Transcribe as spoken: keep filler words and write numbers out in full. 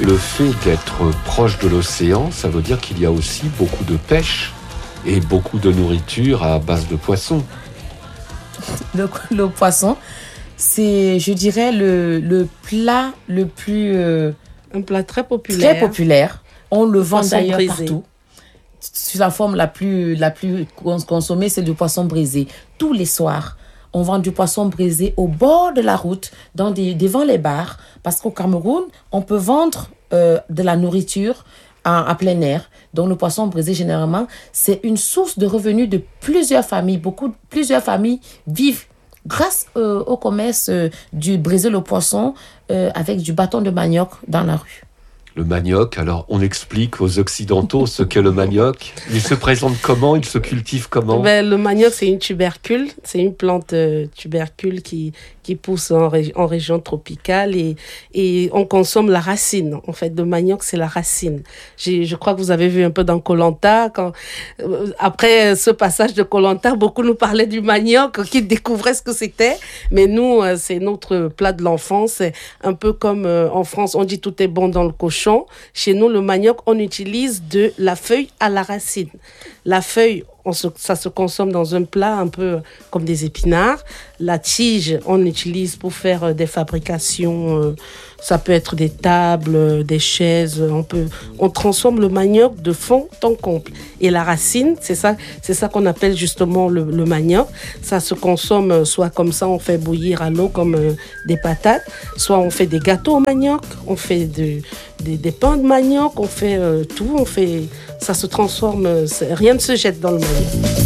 le fait d'être proche de l'océan, ça veut dire qu'il y a aussi beaucoup de pêche et beaucoup de nourriture à base de poissons. Le, le poisson, c'est, je dirais, le, le plat le plus... Euh, un plat très populaire. Très populaire. On le, le vend d'ailleurs braisé. Partout. Sur la forme la plus, la plus consommée, c'est du poisson braisé. Tous les soirs, on vend du poisson braisé au bord de la route, dans des, devant les bars. Parce qu'au Cameroun, on peut vendre euh, de la nourriture à, à plein air. Donc, le poisson braisé, généralement, c'est une source de revenus de plusieurs familles. Beaucoup, plusieurs familles vivent grâce euh, au commerce euh, du braisé le poisson euh, avec du bâton de manioc dans la rue. Le manioc, alors on explique aux Occidentaux ce qu'est le manioc. Il se présente comment? Il se cultive comment? Ben, le manioc, c'est une tubercule. C'est une plante euh, tubercule qui, qui pousse en, ré- en région tropicale et, et on consomme la racine. En fait, le manioc, c'est la racine. J'ai, je crois que vous avez vu un peu dans Koh Lanta. Quand, euh, après ce passage de Koh Lanta, beaucoup nous parlaient du manioc, qu'ils découvraient ce que c'était. Mais nous, euh, c'est notre plat de l'enfance. C'est un peu comme euh, en France, on dit tout est bon dans le cochon. Chez nous, le manioc, on utilise de la feuille à la racine. La feuille, on se, ça se consomme dans un plat un peu comme des épinards. La tige, on utilise pour faire des fabrications. Euh, ça peut être des tables, des chaises. On peut, on transforme le manioc de fond en comble. Et la racine, c'est ça, c'est ça qu'on appelle justement le, le manioc. Ça se consomme soit comme ça, on fait bouillir à l'eau comme euh, des patates, soit on fait des gâteaux au manioc, on fait de, des, des pains de manioc, on fait euh, tout, on fait, ça se transforme. Rien ne se jette dans le manioc.